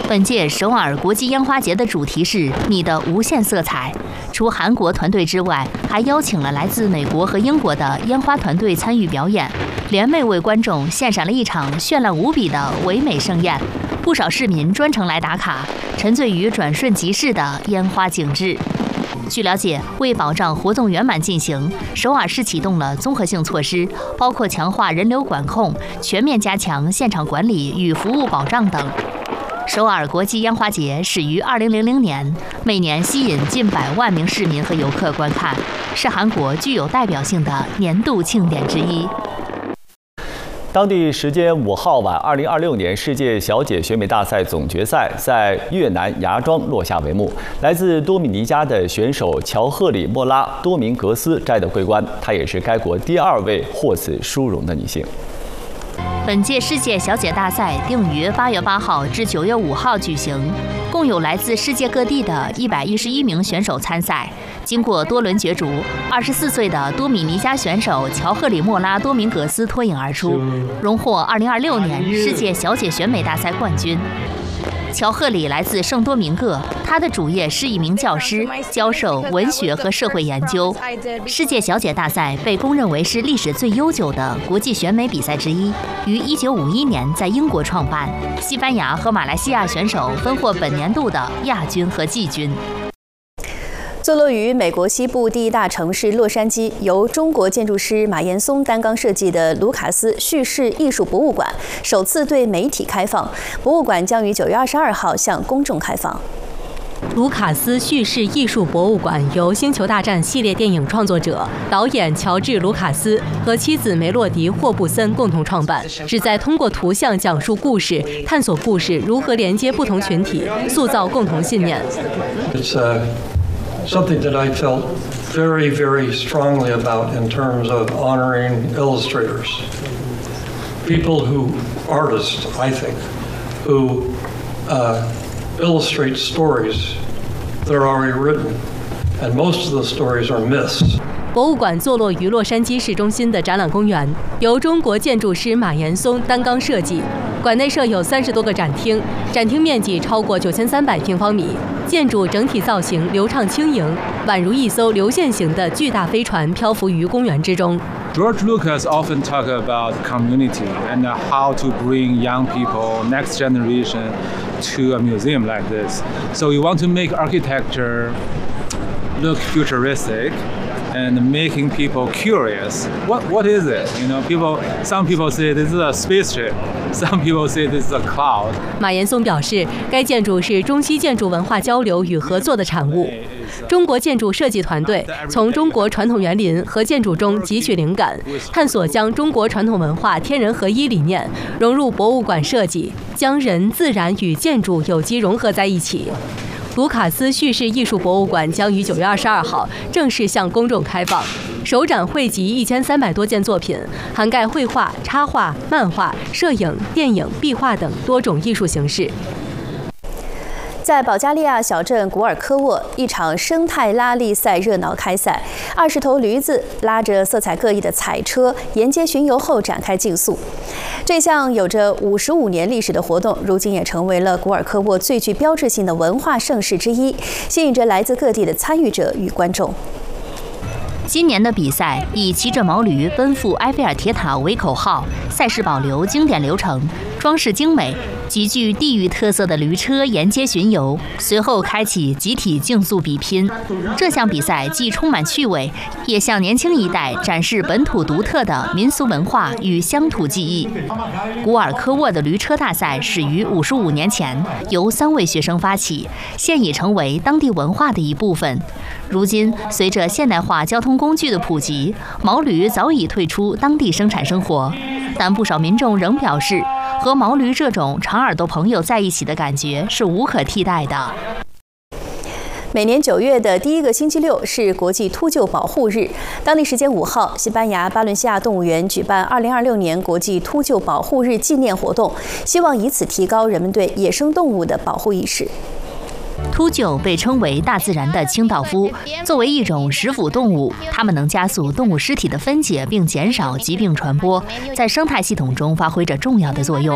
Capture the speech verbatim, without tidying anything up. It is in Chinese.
本届首尔国际烟花节的主题是“你的无限色彩”。除韩国团队之外，还邀请了来自美国和英国的烟花团队参与表演，联袂为观众献上了一场绚烂无比的唯美盛宴。不少市民专程来打卡，沉醉于转瞬即逝的烟花景致。据了解，为保障活动圆满进行，首尔市启动了综合性措施，包括强化人流管控、全面加强现场管理与服务保障等。首尔国际烟花节始于二零零零年，每年吸引近百万名市民和游客观看，是韩国具有代表性的年度庆典之一。 当地时间五号晚，二零二六年世界小姐选美大赛总决赛在越南芽庄落下帷幕。来自多米尼加的选手乔赫里莫拉多明格斯摘得桂冠，她也是该国第二位获此殊荣的女性。 本届世界小姐大赛定于八月八号至九月五号举行，共有来自世界各地的一百一十一名选手参赛。经过多轮角逐，二十四岁的多米尼加选手乔赫里莫拉多明格斯脱颖而出，荣获二零二六年世界小姐选美大赛冠军。乔赫里来自圣多明各，他的主业是一名教师，教授文学和社会研究。世界小姐大赛被公认为是历史最悠久的国际选美比赛之一，于一九五一年在英国创办。西班牙和马来西亚选手分获本年度的亚军和季军。 坐落于美国西部第一大城市洛杉矶，由中国建筑师马岩松担纲设计的卢卡斯叙事艺术博物馆首次对媒体开放。博物馆将于九月二十二号向公众开放。 卢卡斯叙事艺术博物馆由《星球大战》系列电影创作者、导演乔治·卢卡斯和妻子梅洛迪·霍布森共同创办，旨在通过图像讲述故事，探索故事如何连接不同群体，塑造共同信念。 Something that I felt very, very strongly about in terms of honoring illustrators. People who, artists, I think, who uh, illustrate stories that are already written, and most of the stories are myths. 博物馆坐落于洛杉矶市中心的展览公园，由中国建筑师马岩松担纲设计。馆内设有三十多个展厅，展厅面积超过九千三百平方米。建筑整体造型流畅轻盈，宛如一艘流线型的巨大飞船漂浮于公园之中。 George Lucas often talk about community and how to bring young people, next generation, to a museum like this. So we want to make architecture look futuristic and making people curious. What what is it? You know, people. Some people say this is a spaceship. Some people say this is a cloud. 马岩松表示，该建筑是中西建筑文化交流与合作的产物。中国建筑设计团队从中国传统园林和建筑中汲取灵感，探索将中国传统文化天人合一理念融入博物馆设计，将人、自然与建筑有机融合在一起。卢卡斯叙事艺术博物馆将于九月二十二号正式向公众开放。首展汇集一千三百多件作品，涵盖绘画、插画、漫画、摄影、电影、壁画等多种艺术形式。 在保加利亚小镇古尔科沃，一场生态拉力赛热闹开赛。二十头驴子拉着色彩各异的彩车，沿街巡游后展开竞速。这项有着五十五年历史的活动，如今也成为了古尔科沃最具标志性的文化盛事之一，吸引着来自各地的参与者与观众。 今年的比赛以骑着毛驴奔赴埃菲尔铁塔为口号，赛事保留经典流程，装饰精美，极具地域特色的驴车沿街巡游，随后开启集体竞速比拼。这项比赛既充满趣味，也向年轻一代展示本土独特的民俗文化与乡土记忆。古尔科沃的驴车大赛始于五十五年前，由三位学生发起，现已成为当地文化的一部分。如今，随着现代化交通工具的普及，毛驴早已退出当地生产生活，但不少民众仍表示，和毛驴这种长耳朵朋友在一起的感觉是无可替代的。 每年九月的第一个星期六是国际秃鹫保护日。当地时间五号，西班牙巴伦西亚动物园举办二零二六年国际秃鹫保护日纪念活动，希望以此提高人们对野生动物的保护意识。 秃鹫被称为大自然的清道夫，作为一种食腐动物，它们能加速动物尸体的分解并减少疾病传播，在生态系统中发挥着重要的作用。